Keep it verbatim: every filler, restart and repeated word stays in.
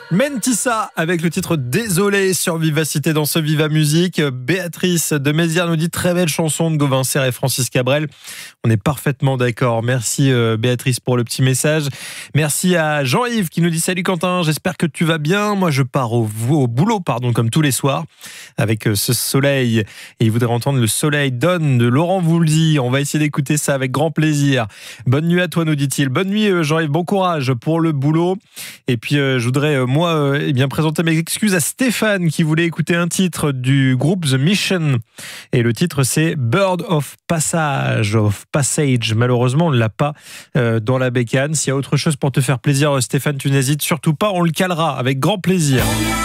Mentissa avec le titre Désolé sur Vivacité dans ce Viva Musique. Béatrice de Mézières nous dit très belle chanson de Gauvin Serre et Francis Cabrel. On est parfaitement d'accord. Merci euh, Béatrice pour le petit message. Merci à Jean-Yves qui nous dit salut Quentin, j'espère que tu vas bien. Moi je pars au, au boulot pardon comme tous les soirs avec euh, ce soleil et il voudrait entendre Le Soleil donne de Laurent Voulzy. On va essayer d'écouter ça avec grand plaisir. Bonne nuit à toi nous dit-il. Bonne nuit euh, Jean-Yves, bon courage pour le boulot. Et puis euh, je voudrais euh, moi euh, eh bien présenter mes excuses à Stéphane qui voulait écouter un titre du groupe The Mission et le titre c'est Bird of Passage of Passage. Malheureusement on ne l'a pas euh, dans la bécane. S'il y a autre chose pour te faire plaisir Stéphane, tu n'hésites surtout pas, on le calera avec grand plaisir.